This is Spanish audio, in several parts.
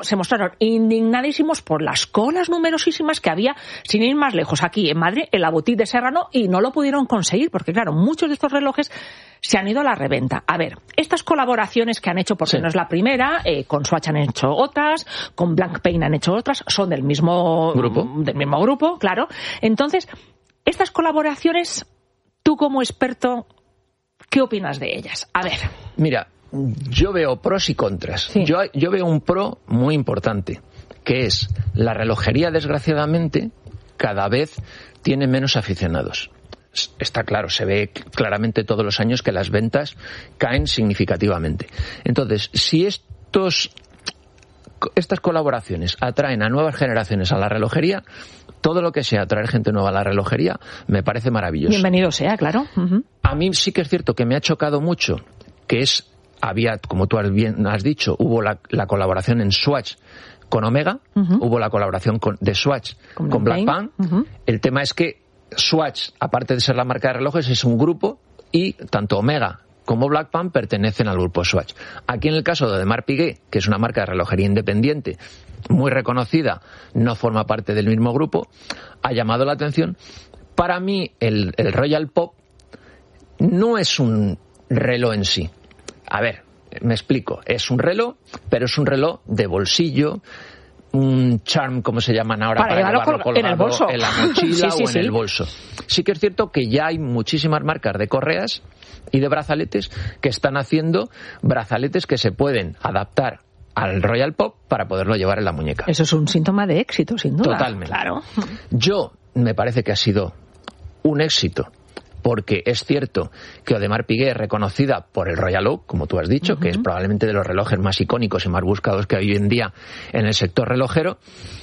se mostraron indignadísimos por las colas numerosísimas que había, sin ir más lejos, aquí en Madrid, en la boutique de Serrano, y no lo pudieron conseguir, porque claro, muchos de estos relojes se han ido a la reventa. A ver, estas colaboraciones que han hecho, porque no es la primera, con Swatch han hecho otras, con Blancpain han hecho otras, son del mismo grupo, claro. Entonces, estas colaboraciones, tú como experto, ¿qué opinas de ellas? A ver. Mira, yo veo pros y contras. Sí. Yo veo un pro muy importante, que es la relojería, desgraciadamente, cada vez tiene menos aficionados. Está claro, se ve claramente todos los años que las ventas caen significativamente. Entonces, si estas colaboraciones atraen a nuevas generaciones a la relojería, todo lo que sea atraer gente nueva a la relojería me parece maravilloso. Bienvenido sea, claro. Uh-huh. A mí sí que es cierto que me ha chocado mucho, que había, como tú bien has dicho, hubo la colaboración en Swatch con Omega, hubo la colaboración de Swatch con Blancpain. El tema es que Swatch, aparte de ser la marca de relojes, es un grupo, y tanto Omega como Blancpain pertenecen al grupo Swatch. Aquí en el caso de Audemars Piguet, que es una marca de relojería independiente, muy reconocida, no forma parte del mismo grupo, ha llamado la atención. Para mí, el Royal Pop no es un reloj en sí. A ver, me explico. Es un reloj, pero es un reloj de bolsillo, un charm, como se llaman ahora, para llevarlo colgado en el bolso, en la mochila o en el bolso. Sí que es cierto que ya hay muchísimas marcas de correas y de brazaletes que están haciendo brazaletes que se pueden adaptar al Royal Pop para poderlo llevar en la muñeca. Eso es un síntoma de éxito, sin duda. Totalmente. Claro. Yo me parece que ha sido un éxito, porque es cierto que Audemars Piguet es reconocida por el Royal Oak, como tú has dicho, que es probablemente de los relojes más icónicos y más buscados que hay hoy en día en el sector relojero.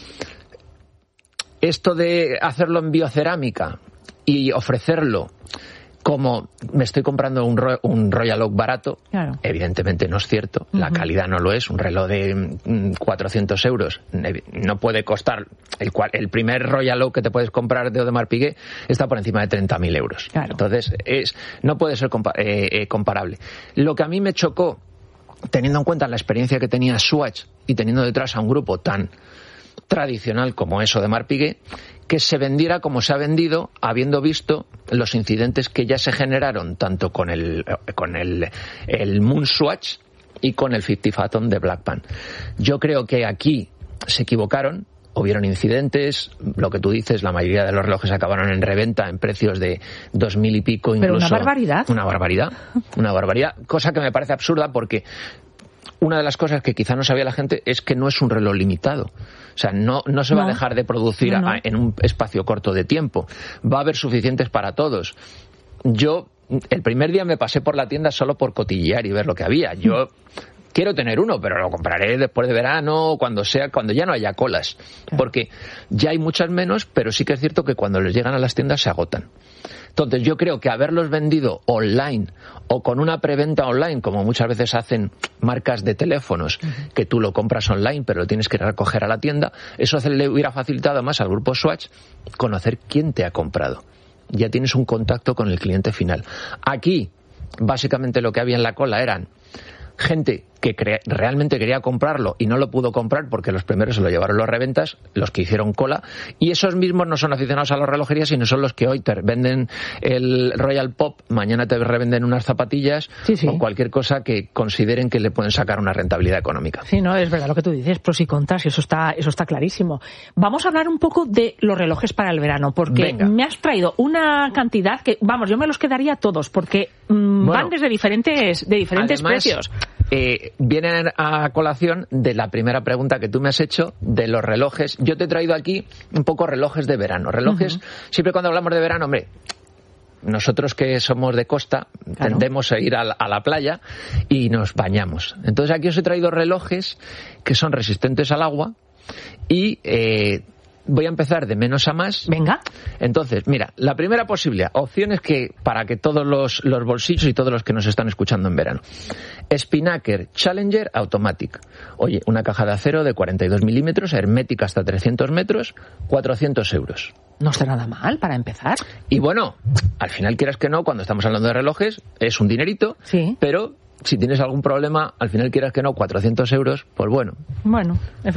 Esto de hacerlo en biocerámica y ofrecerlo como me estoy comprando un Royal Oak barato, claro, evidentemente no es cierto, la calidad no lo es. Un reloj de 400 euros no puede costar, el primer Royal Oak que te puedes comprar de Audemars Piguet está por encima de 30.000 euros. Claro. Entonces, no puede ser comparable. Lo que a mí me chocó, teniendo en cuenta la experiencia que tenía Swatch y teniendo detrás a un grupo tan tradicional como es Audemars Piguet, que se vendiera como se ha vendido, habiendo visto los incidentes que ya se generaron tanto con el Moon Swatch y con el 50 Phantom de Blancpain. Yo creo que aquí se equivocaron, hubieron incidentes, lo que tú dices, la mayoría de los relojes acabaron en reventa en precios de 2.000 y pico, incluso. Pero una barbaridad, cosa que me parece absurda, porque una de las cosas que quizá no sabía la gente es que no es un reloj limitado. O sea, no se va a dejar de producir en un espacio corto de tiempo. Va a haber suficientes para todos. Yo, el primer día me pasé por la tienda solo por cotillear y ver lo que había. Yo quiero tener uno, pero lo compraré después de verano, cuando ya no haya colas. Porque ya hay muchas menos, pero sí que es cierto que cuando les llegan a las tiendas se agotan. Entonces yo creo que haberlos vendido online o con una preventa online, como muchas veces hacen marcas de teléfonos, que tú lo compras online pero lo tienes que recoger a la tienda, eso le hubiera facilitado más al grupo Swatch conocer quién te ha comprado. Ya tienes un contacto con el cliente final. Aquí, básicamente lo que había en la cola eran gente que realmente quería comprarlo y no lo pudo comprar porque los primeros se lo llevaron los reventas, los que hicieron cola, y esos mismos no son aficionados a las relojerías, sino son los que hoy te venden el Royal Pop, mañana te revenden unas zapatillas o cualquier cosa que consideren que le pueden sacar una rentabilidad económica. Sí, no, es verdad lo que tú dices, pros y contras, y eso está clarísimo. Vamos a hablar un poco de los relojes para el verano, porque me has traído una cantidad que, vamos, yo me los quedaría todos, porque van desde diferentes además, precios. Vienen a colación de la primera pregunta que tú me has hecho de los relojes. Yo te he traído aquí un poco relojes de verano. Relojes, siempre cuando hablamos de verano, hombre, nosotros que somos de costa, tendemos a ir a la playa y nos bañamos. Entonces aquí os he traído relojes que son resistentes al agua y voy a empezar de menos a más. Venga. Entonces, mira, la primera posibilidad, opciones que para que todos los bolsillos y todos los que nos están escuchando en verano. Spinnaker Challenger Automatic. Oye, una caja de acero de 42 milímetros, hermética hasta 300 metros, 400 euros. No está nada mal para empezar. Y bueno, al final, quieras que no, cuando estamos hablando de relojes, es un dinerito, pero si tienes algún problema, al final quieras que no, 400 euros, pues bueno. Bueno,